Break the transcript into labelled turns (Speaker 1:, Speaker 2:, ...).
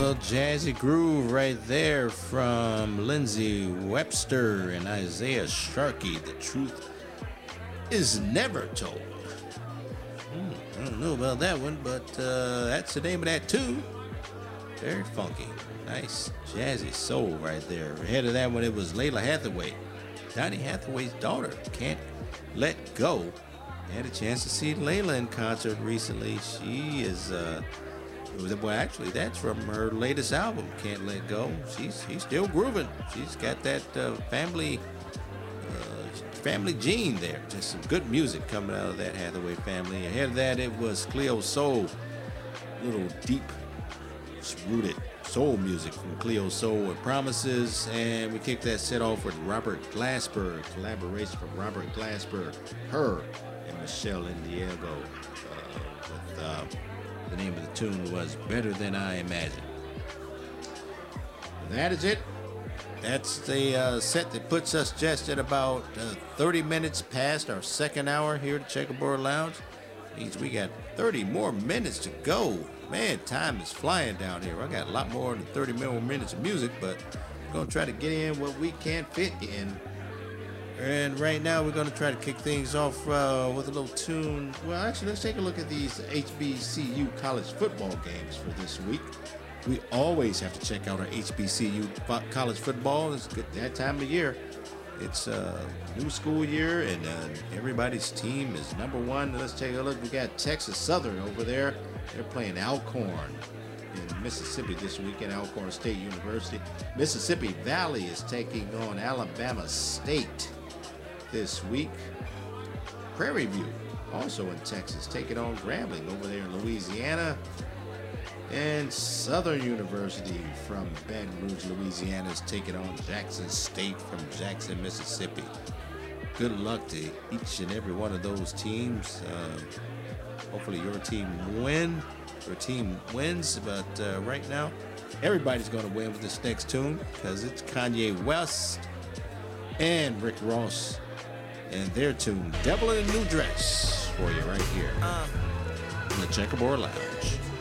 Speaker 1: little jazzy groove right there from Lindsey Webster and Isaiah Sharkey. The truth is never told. I don't know about that one, but that's the name of that too. Very funky. Nice jazzy soul right there. Ahead of that one, it was Layla Hathaway. Donny Hathaway's daughter, Can't Let Go. I had a chance to see Layla in concert recently. She is, well, actually, that's from her latest album, Can't Let Go. She's still grooving. She's got that family gene there. Just some good music coming out of that Hathaway family. Ahead of that, it was Cleo Soul. Little deep rooted soul music from Cleo Soul and Promises. And we kicked that set off with Robert Glasper, collaboration from Robert Glasper, her, and Michelle Indiego. The name of the tune was Better Than I Imagined. And that is it. That's the set that puts us just at about 30 minutes past our second hour here at Checkerboard Lounge. Means we got 30 more minutes to go. Man, time is flying down here. I got a lot more than 30 more minutes of music, but we're going to try to get in what we can fit in. And right now we're going to try to kick things off with a little tune. Well, actually, let's take a look at these HBCU college football games for this week. We always have to check out our HBCU college football. It's good that time of year. It's a new school year, and everybody's team is number one. Let's take a look. We got Texas Southern over there. They're playing Alcorn in Mississippi this week at Alcorn State University. Mississippi Valley is taking on Alabama State this week. Prairie View, also in Texas, taking on Grambling over there in Louisiana. And Southern University from Baton Rouge, Louisiana is taking on Jackson State from Jackson, Mississippi. Good luck to each and every one of those teams. Hopefully your team wins, but right now, everybody's going to win with this next tune because it's Kanye West and Rick Ross and their tune, Devil in a New Dress, for you right here in the Checkerboard Lounge.